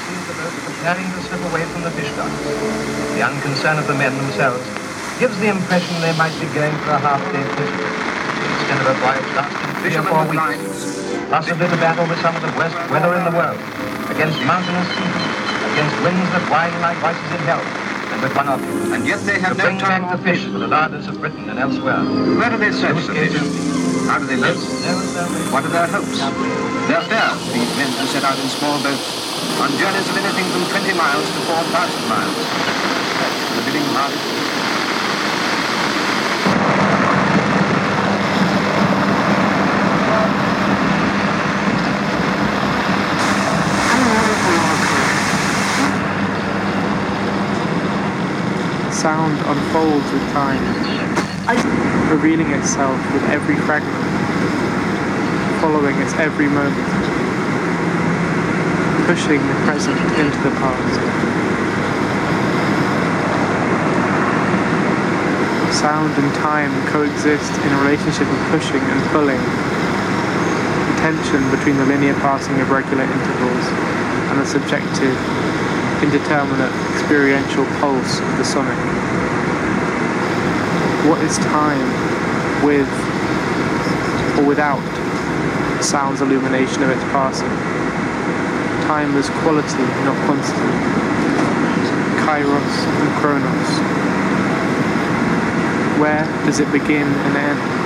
sees the boat preparing to slip away from the fish docks. The unconcern of the men themselves gives the impression they might be going for a half-day fishing, instead of a voyage lasting 3 or 4 weeks, possibly to battle with some of the worst weather in the world, against mountainous seas, against winds that whine like voices in hell, and with one object, and yet they have to bring back the fish for the larders of Britain and elsewhere. Where do they search for fish? How do they live? What are their hopes? Their fears, these men who set out in small boats on journeys of anything from 20 miles to 4,000 miles. The bidding market. Sound unfolds with time, revealing itself with every fragment, following its every moment, pushing the present into the past. Sound and time coexist in a relationship of pushing and pulling, the tension between the linear passing of regular intervals and the subjective, indeterminate experiential pulse of the sonic. What is time with or without sound's illumination of its passing? Time is quality, not quantity. Kairos and Chronos. Where does it begin and end?